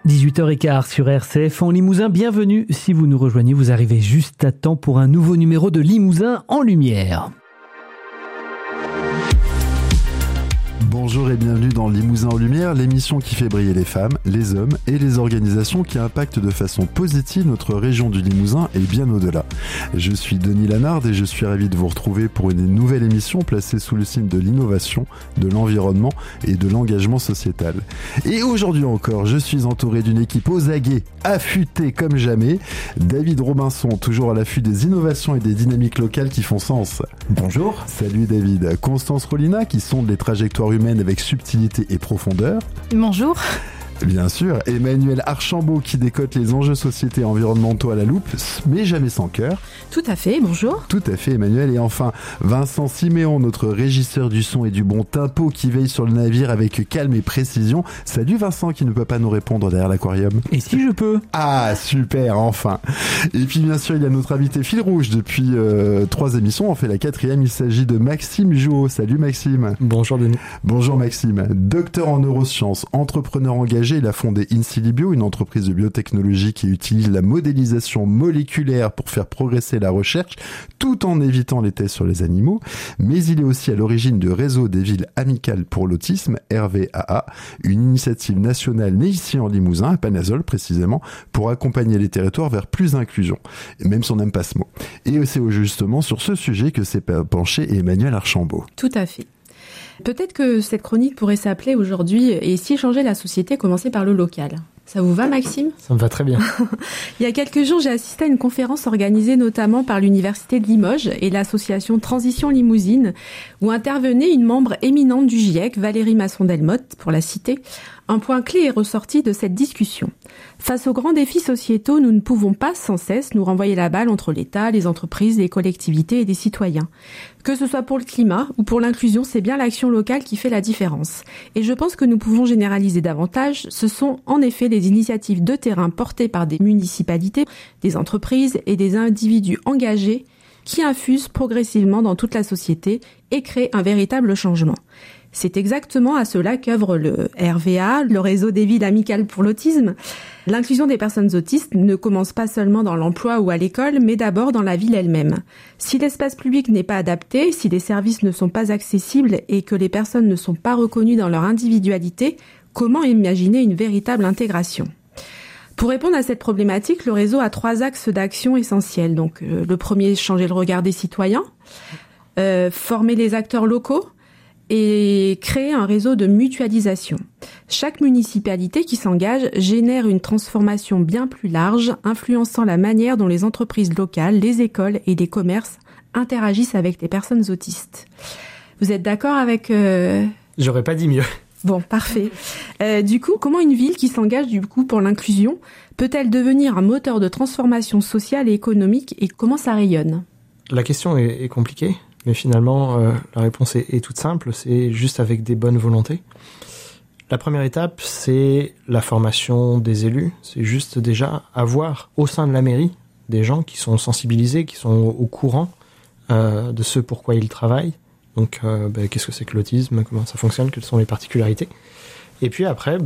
18h15 sur RCF en Limousin. Bienvenue si vous nous rejoignez. Vous arrivez juste à temps pour un nouveau numéro de Limousin en lumière. Bonjour et bienvenue dans Limousin en lumière, l'émission qui fait briller les femmes, les hommes et les organisations qui impactent de façon positive notre région du Limousin et bien au-delà. Je suis Denis Lanard et je suis ravi de vous retrouver pour une nouvelle émission placée sous le signe de l'innovation, de l'environnement et de l'engagement sociétal. Et aujourd'hui encore, je suis entouré d'une équipe aux aguets, affûtée comme jamais. David Robinson, toujours à l'affût des innovations et des dynamiques locales qui font sens. Bonjour. Salut David. Constance Rollina qui sonde les trajectoires humaines avec subtilité et profondeur. Bonjour. Bien sûr, Emmanuel Archambault qui décote les enjeux sociétés et environnementaux à la loupe, mais jamais sans cœur. Tout à fait, bonjour. Tout à fait Emmanuel. Et enfin, Vincent Siméon, notre régisseur du son et du bon tempo qui veille sur le navire avec calme et précision. Salut Vincent qui ne peut pas nous répondre derrière l'aquarium. Et si je peux ? Ah super, enfin. Et puis bien sûr, il y a notre invité fil rouge depuis 3 émissions. On fait la 4e, il s'agit de Maxime Jouot. Salut Maxime. Bonjour Denis. Bonjour Maxime. Docteur en neurosciences, entrepreneur engagé, il a fondé Insilibio, une entreprise de biotechnologie qui utilise la modélisation moléculaire pour faire progresser la recherche, tout en évitant les tests sur les animaux. Mais il est aussi à l'origine du réseau des villes amicales pour l'autisme, RVAA, une initiative nationale née ici en Limousin, à Panazol précisément, pour accompagner les territoires vers plus d'inclusion, même si on n'aime pas ce mot. Et c'est justement sur ce sujet que s'est penché Emmanuel Archambault. Tout à fait. Peut-être que cette chronique pourrait s'appeler aujourd'hui « Et si changer la société commençait par le local ?» Ça vous va, Maxime ? Ça me va très bien. Il y a quelques jours, j'ai assisté à une conférence organisée notamment par l'Université de Limoges et l'association Transition Limousine, où intervenait une membre éminente du GIEC, Valérie Masson-Delmotte, pour la citer. Un point clé est ressorti de cette discussion. Face aux grands défis sociétaux, nous ne pouvons pas sans cesse nous renvoyer la balle entre l'État, les entreprises, les collectivités et les citoyens. Que ce soit pour le climat ou pour l'inclusion, c'est bien l'action locale qui fait la différence. Et je pense que nous pouvons généraliser davantage. Ce sont en effet les initiatives de terrain portées par des municipalités, des entreprises et des individus engagés qui infusent progressivement dans toute la société et créent un véritable changement. C'est exactement à cela qu'œuvre le RVA, le réseau des villes amicales pour l'autisme. L'inclusion des personnes autistes ne commence pas seulement dans l'emploi ou à l'école, mais d'abord dans la ville elle-même. Si l'espace public n'est pas adapté, si les services ne sont pas accessibles et que les personnes ne sont pas reconnues dans leur individualité, comment imaginer une véritable intégration ? Pour répondre à cette problématique, le réseau a 3 axes d'action essentiels. Donc, le premier, changer le regard des citoyens, former les acteurs locaux, et créer un réseau de mutualisation. Chaque municipalité qui s'engage génère une transformation bien plus large, influençant la manière dont les entreprises locales, les écoles et les commerces interagissent avec les personnes autistes. Vous êtes d'accord avec... J'aurais pas dit mieux. Bon, parfait. Du coup, comment une ville qui s'engage pour l'inclusion peut-elle devenir un moteur de transformation sociale et économique et comment ça rayonne ? La question est compliquée. Mais finalement, la réponse est toute simple, c'est juste avec des bonnes volontés. La première étape, c'est la formation des élus. C'est juste déjà avoir au sein de la mairie des gens qui sont sensibilisés, qui sont au courant de ce pourquoi ils travaillent. Donc, qu'est-ce que c'est que l'autisme, comment ça fonctionne, quelles sont les particularités. Et puis après,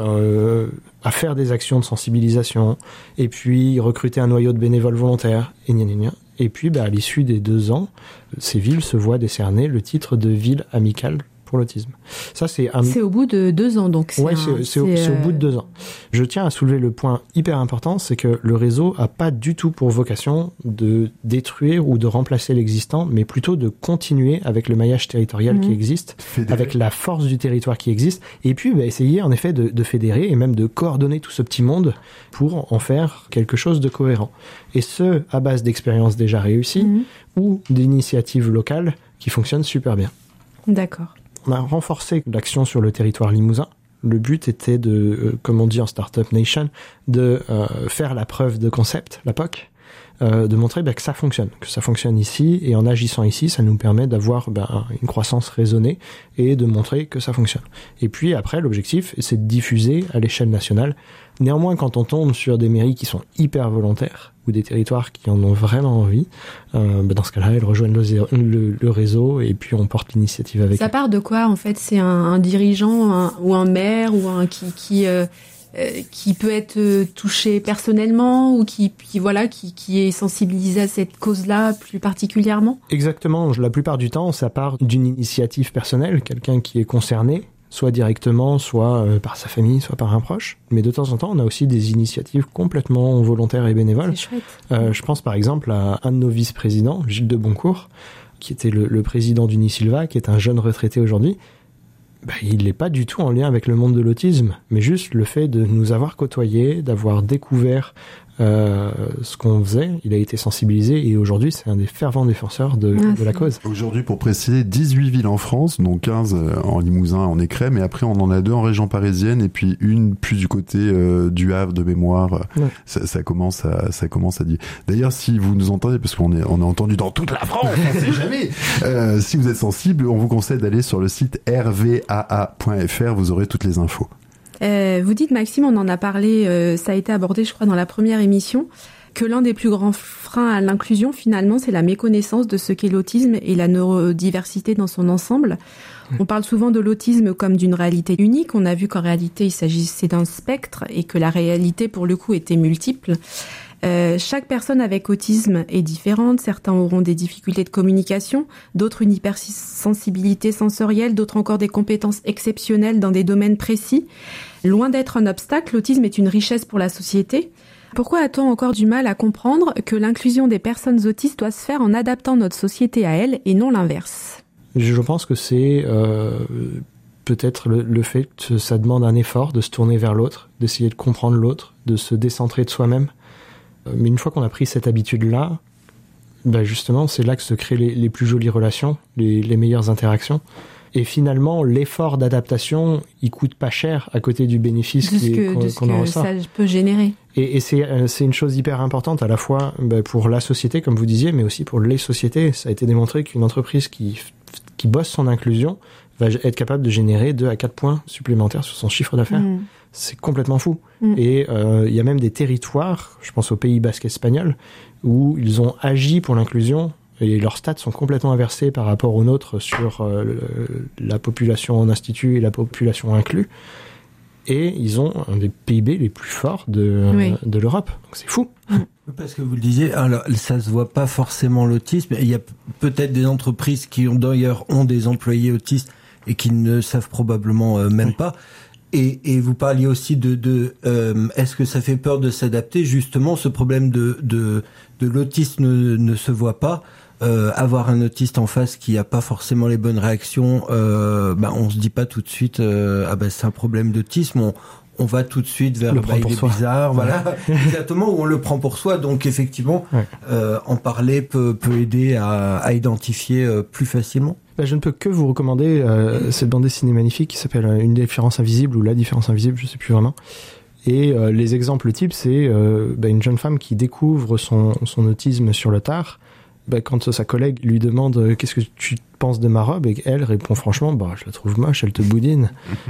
à faire des actions de sensibilisation, et puis recruter un noyau de bénévoles volontaires, et gna gna gna. Et puis, à l'issue des 2 ans, ces villes se voient décerner le titre de ville amicale pour l'autisme. Ça, c'est au bout de 2 ans, donc. Ouais, c'est au bout de 2 ans. Je tiens à soulever le point hyper important, c'est que le réseau a pas du tout pour vocation de détruire ou de remplacer l'existant, mais plutôt de continuer avec le maillage territorial qui existe, avec la force du territoire qui existe, et puis essayer en effet de fédérer et même de coordonner tout ce petit monde pour en faire quelque chose de cohérent. Et ce, à base d'expériences déjà réussies ou d'initiatives locales qui fonctionnent super bien. D'accord. On a renforcé l'action sur le territoire limousin. Le but était de, comme on dit en Startup Nation, de faire la preuve de concept, la POC, de montrer que ça fonctionne ici, et en agissant ici, ça nous permet d'avoir une croissance raisonnée et de montrer que ça fonctionne. Et puis après, l'objectif, c'est de diffuser à l'échelle nationale. Néanmoins, quand on tombe sur des mairies qui sont hyper volontaires ou des territoires qui en ont vraiment envie, dans ce cas-là, elles rejoignent le réseau et puis on porte l'initiative avec eux. Ça part de quoi, en fait ? C'est un dirigeant ou un maire ou un qui qui peut être touché personnellement ou qui est sensibilisé à cette cause-là plus particulièrement? Exactement. La plupart du temps, ça part d'une initiative personnelle, quelqu'un qui est concerné, soit directement, soit par sa famille, soit par un proche. Mais de temps en temps, on a aussi des initiatives complètement volontaires et bénévoles. C'est chouette. Je pense par exemple à un de nos vice-présidents, Gilles de Boncourt, qui était le président d'Unisilva, qui est un jeune retraité aujourd'hui. Il n'est pas du tout en lien avec le monde de l'autisme, mais juste le fait de nous avoir côtoyés, d'avoir découvert ce qu'on faisait, il a été sensibilisé et aujourd'hui c'est un des fervents défenseurs de la cause. Aujourd'hui, pour préciser, 18 villes en France, dont 15 en Limousin, en Écret, mais après on en a 2 en région parisienne et puis une plus du côté du Havre de mémoire. Ouais. Ça commence à dire. D'ailleurs, si vous nous entendez, parce qu'on a entendu dans toute la France, on sait jamais. Si vous êtes sensible, on vous conseille d'aller sur le site rvaa.fr, vous aurez toutes les infos. Vous dites, Maxime, on en a parlé, ça a été abordé, je crois, dans la première émission, que l'un des plus grands freins à l'inclusion, finalement, c'est la méconnaissance de ce qu'est l'autisme et la neurodiversité dans son ensemble. On parle souvent de l'autisme comme d'une réalité unique. On a vu qu'en réalité, il s'agissait d'un spectre et que la réalité, pour le coup, était multiple. Chaque personne avec autisme est différente. Certains auront des difficultés de communication, d'autres une hypersensibilité sensorielle, d'autres encore des compétences exceptionnelles dans des domaines précis. Loin d'être un obstacle, l'autisme est une richesse pour la société. Pourquoi a-t-on encore du mal à comprendre que l'inclusion des personnes autistes doit se faire en adaptant notre société à elles et non l'inverse? Je pense que c'est peut-être le fait que ça demande un effort de se tourner vers l'autre, d'essayer de comprendre l'autre, de se décentrer de soi-même. Mais une fois qu'on a pris cette habitude-là, justement, c'est là que se créent les plus jolies relations, les meilleures interactions. Et finalement, l'effort d'adaptation, il coûte pas cher à côté du bénéfice qu'on en ressort. Ça peut générer. Et c'est une chose hyper importante à la fois pour la société, comme vous disiez, mais aussi pour les sociétés. Ça a été démontré qu'une entreprise qui bosse son inclusion va être capable de générer 2 à 4 points supplémentaires sur son chiffre d'affaires. C'est complètement fou. Et il y a même des territoires, je pense au Pays Basque espagnol, où ils ont agi pour l'inclusion et leurs stats sont complètement inversés par rapport aux nôtres sur la population en institut et la population inclue. Et ils ont un des PIB les plus forts de l'Europe. Donc c'est fou. Parce que vous le disiez, alors ça se voit pas forcément l'autisme. Il y a peut-être des entreprises qui ont des employés autistes et qui ne savent probablement même pas. Et vous parliez aussi de est-ce que ça fait peur de s'adapter? Justement, ce problème de l'autisme ne se voit pas. Avoir un autiste en face qui a pas forcément les bonnes réactions, on se dit pas tout de suite c'est un problème d'autisme. On va tout de suite vers il est bizarre, voilà, exactement, où on le prend pour soi. Donc effectivement, en parler peut aider à identifier plus facilement. Je ne peux que vous recommander cette bande dessinée magnifique qui s'appelle Une différence invisible ou La différence invisible, je sais plus vraiment. Et les exemples types, c'est une jeune femme qui découvre son autisme sur le tard. Quand sa collègue lui demande qu'est-ce que tu penses de ma robe, et elle répond franchement, je la trouve moche, elle te boudine.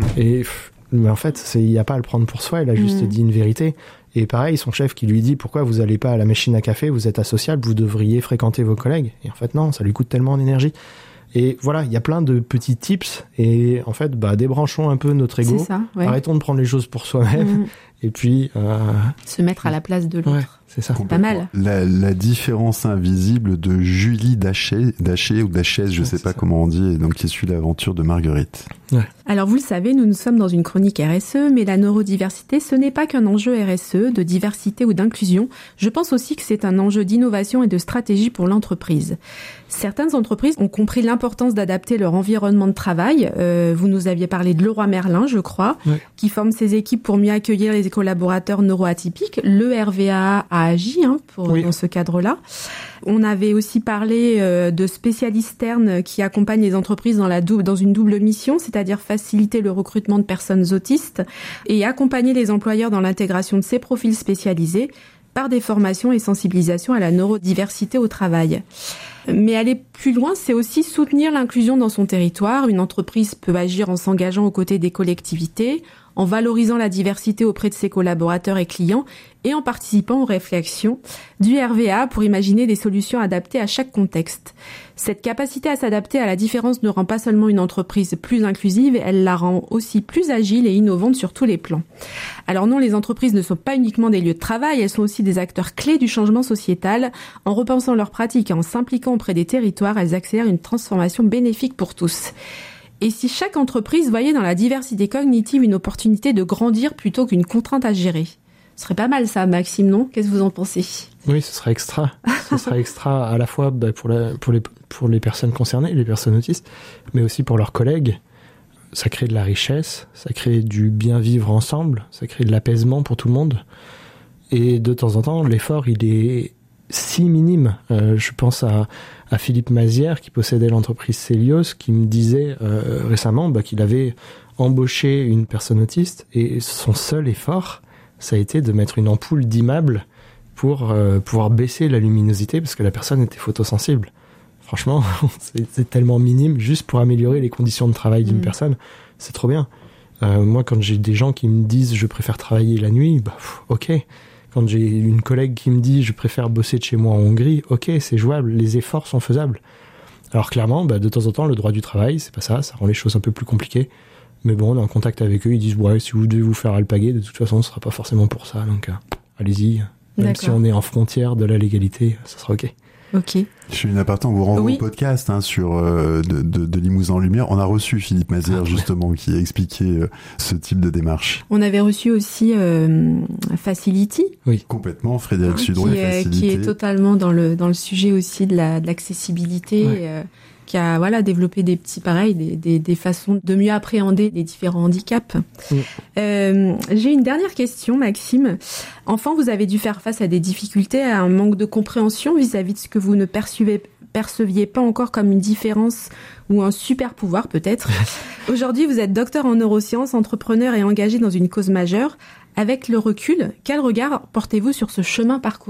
Mais en fait, il n'y a pas à le prendre pour soi, elle a juste dit une vérité. Et pareil, son chef qui lui dit pourquoi vous allez pas à la machine à café, vous êtes asociable, vous devriez fréquenter vos collègues. Et en fait non, ça lui coûte tellement d'énergie. Et voilà, il y a plein de petits tips. Et en fait, débranchons un peu notre ego. C'est ça, arrêtons de prendre les choses pour soi-même. Et puis se mettre à la place de l'autre. Ouais, c'est ça. Pas mal. La différence invisible de Julie Daché ou Dachès, je sais pas comment on dit, et donc qui suit l'aventure de Marguerite. Ouais. Alors vous le savez, nous sommes dans une chronique RSE, mais la neurodiversité, ce n'est pas qu'un enjeu RSE, de diversité ou d'inclusion. Je pense aussi que c'est un enjeu d'innovation et de stratégie pour l'entreprise. Certaines entreprises ont compris l'importance d'adapter leur environnement de travail. Vous nous aviez parlé de Leroy Merlin, je crois, qui forme ses équipes pour mieux accueillir les collaborateurs neuroatypiques. Le RVA a agi dans ce cadre-là. On avait aussi parlé de spécialistes ternes qui accompagnent les entreprises dans une double mission, c'est-à-dire faciliter le recrutement de personnes autistes et accompagner les employeurs dans l'intégration de ces profils spécialisés par des formations et sensibilisation à la neurodiversité au travail. Mais aller plus loin, c'est aussi soutenir l'inclusion dans son territoire. Une entreprise peut agir en s'engageant aux côtés des collectivités, en valorisant la diversité auprès de ses collaborateurs et clients et en participant aux réflexions du RVA pour imaginer des solutions adaptées à chaque contexte. Cette capacité à s'adapter à la différence ne rend pas seulement une entreprise plus inclusive, elle la rend aussi plus agile et innovante sur tous les plans. Alors non, les entreprises ne sont pas uniquement des lieux de travail, elles sont aussi des acteurs clés du changement sociétal. En repensant leurs pratiques et en s'impliquant auprès des territoires, elles accélèrent une transformation bénéfique pour tous. Et si chaque entreprise voyait dans la diversité cognitive une opportunité de grandir plutôt qu'une contrainte à gérer? Ce serait pas mal ça, Maxime, non? Qu'est-ce que vous en pensez? Oui, ce serait extra. Ce serait extra à la fois pour les personnes concernées, les personnes autistes, mais aussi pour leurs collègues. Ça crée de la richesse, ça crée du bien vivre ensemble, ça crée de l'apaisement pour tout le monde. Et de temps en temps, l'effort, il est si minime. Je pense à Philippe Mazière, qui possédait l'entreprise Celios, qui me disait récemment qu'il avait embauché une personne autiste et son seul effort, ça a été de mettre une ampoule dimmable pour pouvoir baisser la luminosité parce que la personne était photosensible. Franchement, c'est tellement minime, juste pour améliorer les conditions de travail d'une personne, c'est trop bien. Moi, quand j'ai des gens qui me disent « je préfère travailler la nuit », ok. Quand j'ai une collègue qui me dit « je préfère bosser de chez moi en Hongrie », ok, c'est jouable, les efforts sont faisables. Alors clairement, de temps en temps, le droit du travail, c'est pas ça rend les choses un peu plus compliquées. Mais bon, on est en contact avec eux, ils disent « ouais, si vous devez vous faire alpaguer, de toute façon, ce sera pas forcément pour ça, donc allez-y. » Même si on est en frontière de la légalité, ça sera ok. Ok. Je suis une aparté, on vous renvoie au podcast sur de Limousin en Lumière. On a reçu Philippe Mazière justement qui a expliqué ce type de démarche. On avait reçu aussi Facility. Oui, complètement. Frédéric Sudroy, Facility, qui est totalement dans le sujet aussi de l'accessibilité. Ouais. Qui a développé des façons de mieux appréhender les différents handicaps. J'ai une dernière question, Maxime. Enfant, vous avez dû faire face à des difficultés, à un manque de compréhension vis-à-vis de ce que vous ne perceviez pas encore comme une différence ou un super pouvoir peut-être. Aujourd'hui, vous êtes docteur en neurosciences, entrepreneur et engagé dans une cause majeure. Avec le recul, quel regard portez-vous sur ce chemin parcouru ?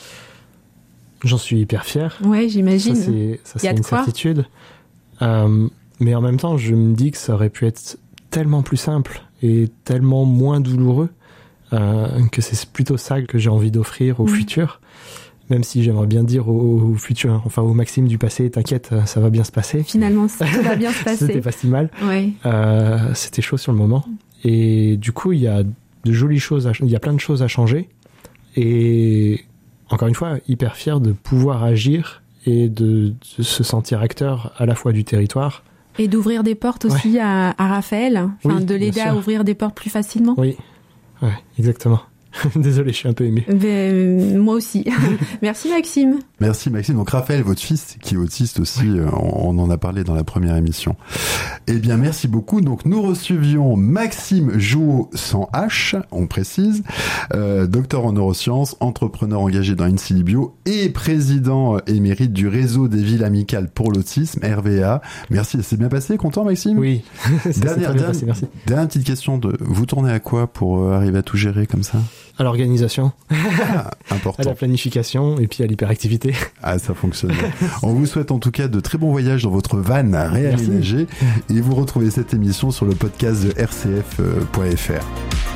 J'en suis hyper fier. Ouais, j'imagine. Ça, c'est une certitude. Mais en même temps, je me dis que ça aurait pu être tellement plus simple et tellement moins douloureux que c'est plutôt ça que j'ai envie d'offrir au futur. Même si j'aimerais bien dire au futur, enfin au Maxime du passé, t'inquiète, ça va bien se passer. Finalement, ça va bien se passer. C'était pas si mal. Ouais. C'était chaud sur le moment. Et du coup, il y a de jolies choses, il y a plein de choses à changer. Et encore une fois, hyper fier de pouvoir agir et de se sentir acteur à la fois du territoire. Et d'ouvrir des portes aussi à Raphaël, de l'aider à ouvrir des portes plus facilement. Oui, ouais, exactement. Désolé, je suis un peu ému. Moi aussi. Merci Maxime. Merci Maxime. Donc Raphaël, votre fils, qui est autiste aussi, on en a parlé dans la première émission. Eh bien, merci beaucoup. Donc nous recevions Maxime Jouot sans H, on précise, docteur en neurosciences, entrepreneur engagé dans InsiLibio et président émérite du réseau des villes amicales pour l'autisme, RVA. Merci, c'est bien passé, content Maxime ? Oui, dernière petite question, vous tournez à quoi pour arriver à tout gérer comme ça ? À l'organisation, important. À la planification et puis à l'hyperactivité. Ah, ça fonctionne. On vous souhaite en tout cas de très bons voyages dans votre van réaménagée et vous retrouvez cette émission sur le podcast de rcf.fr.